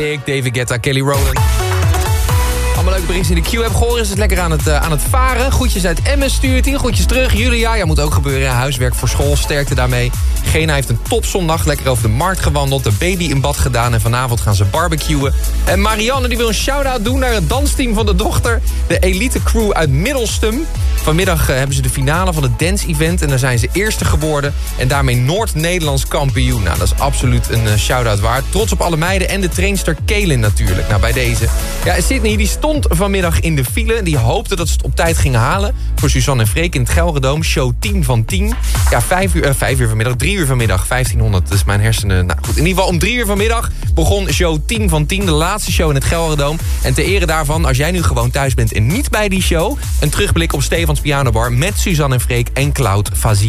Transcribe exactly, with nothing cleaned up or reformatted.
Ik, David Guetta, Kelly Rowland. Allemaal leuke berichten in de Q-app. Goor is het lekker aan het, uh, aan het varen. Groetjes uit Emmen stuurt hij. Groetjes terug. Julia, ja, moet ook gebeuren. Huiswerk voor school, sterkte daarmee. Gena heeft een topzondag. Lekker over de markt gewandeld. De baby in bad gedaan. En vanavond gaan ze barbecuen. En Marianne die wil een shout-out doen naar het dansteam van de dochter. De elite crew uit Middelstum. Vanmiddag uh, hebben ze de finale van het dance-event. En daar zijn ze eerste geworden. En daarmee Noord-Nederlands kampioen. Nou, dat is absoluut een uh, shout-out waard. Trots op alle meiden. En de trainster Kaelin natuurlijk. Nou, bij deze. Ja, Sydney die stond vanmiddag in de file. Die hoopte dat ze het op tijd gingen halen. Voor Suzanne en Freek in het Gelredome. Show tien van tien. Ja, vijf uur, uh, vijf uur vanmiddag. drie uur vanmiddag. vijftienhonderd. Dat is mijn hersenen. Nou goed, in ieder geval om drie uur vanmiddag begon show tien van tien. De laatste show in het Gelredome. En ter ere daarvan, als jij nu gewoon thuis bent en niet bij die show, een terugblik op Stefans Pianobar met Suzanne en Freek en Cloud Fazi.